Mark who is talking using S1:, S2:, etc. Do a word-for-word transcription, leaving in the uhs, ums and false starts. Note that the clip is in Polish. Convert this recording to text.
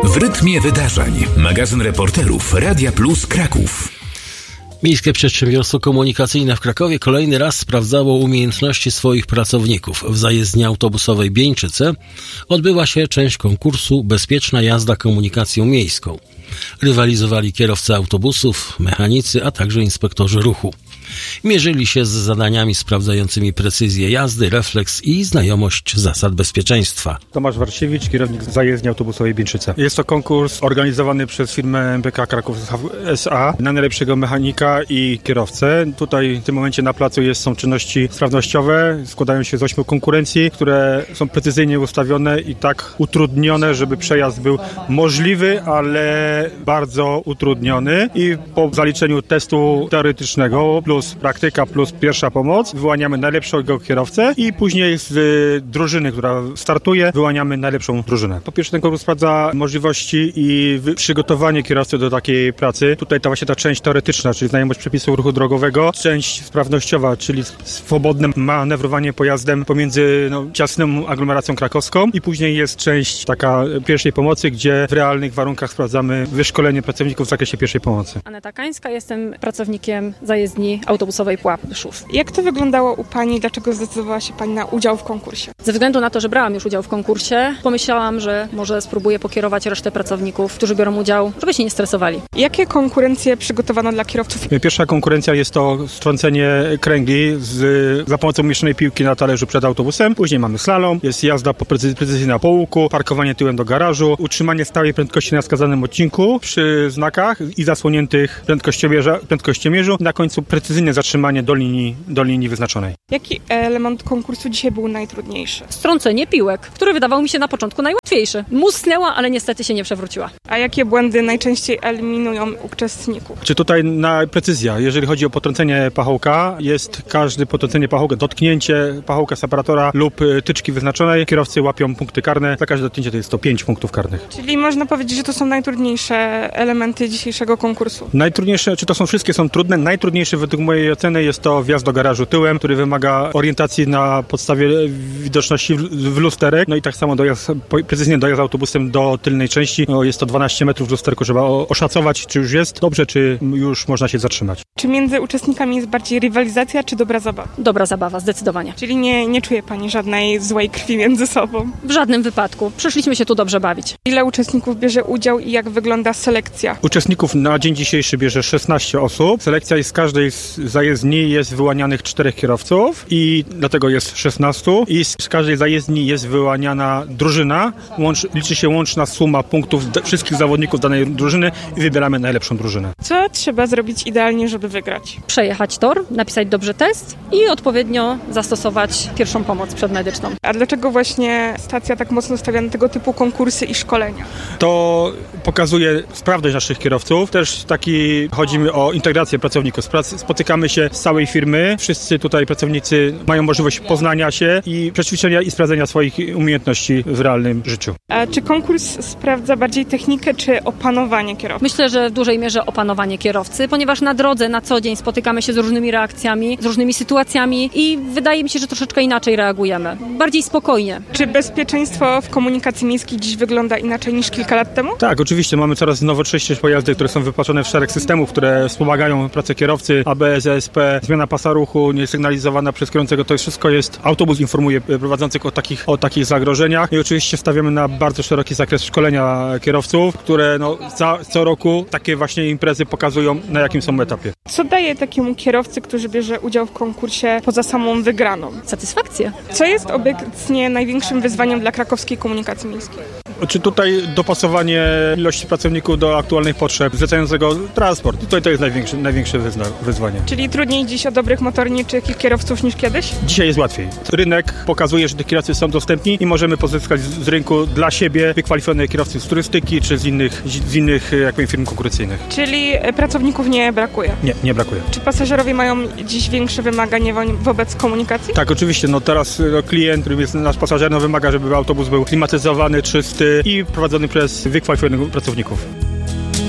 S1: W rytmie wydarzeń. Magazyn reporterów Radia Plus Kraków.
S2: Miejskie Przedsiębiorstwo Komunikacyjne w Krakowie kolejny raz sprawdzało umiejętności swoich pracowników. W zajezdni autobusowej Bieńczyce odbyła się część konkursu Bezpieczna jazda komunikacją miejską. Rywalizowali kierowcy autobusów, mechanicy, a także inspektorzy ruchu. Mierzyli się z zadaniami sprawdzającymi precyzję jazdy, refleks i znajomość zasad bezpieczeństwa.
S3: Tomasz Warsiewicz, kierownik zajezdni autobusowej Bieńczyce. Jest to konkurs organizowany przez firmę M P K Kraków S A na najlepszego mechanika i kierowcę. Tutaj w tym momencie na placu jest, są czynności sprawnościowe. Składają się z ośmiu konkurencji, które są precyzyjnie ustawione i tak utrudnione, żeby przejazd był możliwy, ale bardzo utrudniony. I po zaliczeniu testu teoretycznego plus praktyka, plus pierwsza pomoc, wyłaniamy najlepszego kierowcę i później z drużyny, która startuje, wyłaniamy najlepszą drużynę. Po pierwsze, ten konkurs sprawdza możliwości i przygotowanie kierowcy do takiej pracy. Tutaj ta właśnie ta część teoretyczna, czyli znajomość przepisów ruchu drogowego, część sprawnościowa, czyli swobodne manewrowanie pojazdem pomiędzy no, ciasną aglomeracją krakowską i później jest część taka pierwszej pomocy, gdzie w realnych warunkach sprawdzamy wyszkolenie pracowników w zakresie pierwszej pomocy.
S4: Aneta Kańska, jestem pracownikiem zajezdni autobusowej Pułapszów.
S5: Jak to wyglądało u Pani? Dlaczego zdecydowała się Pani na udział w konkursie?
S4: Ze względu na to, że brałam już udział w konkursie, pomyślałam, że może spróbuję pokierować resztę pracowników, którzy biorą udział, żeby się nie stresowali.
S5: Jakie konkurencje przygotowano dla kierowców?
S3: Pierwsza konkurencja jest to strącenie kręgli z, za pomocą umieszczonej piłki na talerzu przed autobusem. Później mamy slalom, jest jazda po precyzyjnie na połuku, parkowanie tyłem do garażu, utrzymanie stałej prędkości na wskazanym odcinku przy znakach i zasłoniętych prędkościomierza, prędkościomierzu. Na końcu precyzyjne zatrzymanie do linii, do linii wyznaczonej.
S5: Jaki element konkursu dzisiaj był najtrudniejszy?
S4: Strącenie piłek, który wydawał mi się na początku najłatwiejszy. Musnęła, ale niestety się nie przewróciła.
S5: A jakie błędy najczęściej eliminują uczestników?
S3: Czy tutaj na precyzja, jeżeli chodzi o potrącenie pachołka, jest każde potrącenie pachołka, dotknięcie pachołka separatora lub tyczki wyznaczonej, kierowcy łapią punkty karne, za każde dotknięcie to jest to pięć punktów karnych.
S5: Czyli można powiedzieć, że to są najtrudniejsze elementy dzisiejszego konkursu? Najtrudniejsze,
S3: czy to są wszystkie są trudne? Najtrudniejsze według mojej oceny jest to wjazd do garażu tyłem, który wymaga orientacji na podstawie widoczności w lusterek, no i tak samo dojazd, precyzyjnie dojazd autobusem do tylnej części, no jest to dwanaście metrów w lusterku, trzeba oszacować, czy już jest dobrze, czy już można się zatrzymać.
S5: Czy między uczestnikami jest bardziej rywalizacja, czy dobra zabawa?
S4: Dobra zabawa, zdecydowanie.
S5: Czyli nie, nie czuje Pani żadnej złej krwi między sobą?
S4: W żadnym wypadku. Przyszliśmy się tu dobrze bawić.
S5: Ile uczestników bierze udział i jak wygląda selekcja?
S3: Uczestników na dzień dzisiejszy bierze szesnaście osób. Selekcja jest z każdej z zajezdni, jest wyłanianych czterech kierowców i dlatego jest szesnastu i z każdej zajezdni jest wyłaniana drużyna. Łącz, liczy się łączna suma punktów d- wszystkich zawodników danej drużyny i wybieramy najlepszą drużynę.
S5: Co trzeba zrobić idealnie, żeby wygrać?
S4: Przejechać tor, napisać dobrze test i odpowiednio zastosować pierwszą pomoc przedmedyczną.
S5: A dlaczego właśnie stacja tak mocno stawia na tego typu konkursy i szkolenia?
S3: To pokazuje sprawność naszych kierowców. Też taki chodzimy o integrację pracowników. Spotykamy się z całej firmy. Wszyscy tutaj pracownicy mają możliwość poznania się i przećwiczenia i sprawdzenia swoich umiejętności w realnym życiu.
S5: A czy konkurs sprawdza bardziej technikę czy opanowanie kierowcy?
S4: Myślę, że w dużej mierze opanowanie kierowcy, ponieważ na drodze na co dzień spotykamy się z różnymi reakcjami, z różnymi sytuacjami i wydaje mi się, że troszeczkę inaczej reagujemy. Bardziej spokojnie.
S5: Czy bezpieczeństwo w komunikacji miejskiej dziś wygląda inaczej niż kilka lat temu?
S3: Tak, oczywiście. Mamy coraz nowocześniejsze pojazdy, które są wypaczone w szereg systemów, które wspomagają pracę kierowcy, A B S, E S P, zmiana pasa ruchu, niesygnalizowana przez kierującego. To wszystko jest, autobus informuje prowadzących o takich, o takich zagrożeniach i oczywiście stawiamy na bardzo szeroki zakres szkolenia kierowców, które no, za, co roku takie właśnie imprezy pokazują, na jakim są etapie.
S5: Co daje takiemu kierowcy, który bierze udział w konkursie poza samą wygraną?
S4: Satysfakcję.
S5: Co jest obecnie największym wyzwaniem dla krakowskiej komunikacji miejskiej?
S3: Czy tutaj dopasowanie ilości pracowników do aktualnych potrzeb zlecającego transport? Tutaj to jest największe, największe wyzna- wyzwanie.
S5: Czyli trudniej dziś o dobrych motorniczych i kierowców niż kiedyś?
S3: Dzisiaj jest łatwiej. Rynek pokazuje, że te kierowcy są dostępni i możemy pozyskać z rynku dla siebie wykwalifikowanych kierowców z turystyki czy z innych, z innych jak powiem, firm konkurencyjnych.
S5: Czyli pracowników nie brakuje?
S3: Nie, nie brakuje.
S5: Czy pasażerowie mają dziś większe wymagania wo- wobec komunikacji?
S3: Tak, oczywiście. No teraz no, klient, którym jest nasz pasażer, no, wymaga, żeby autobus był klimatyzowany, czysty i prowadzony przez wykwalifikowanych pracowników.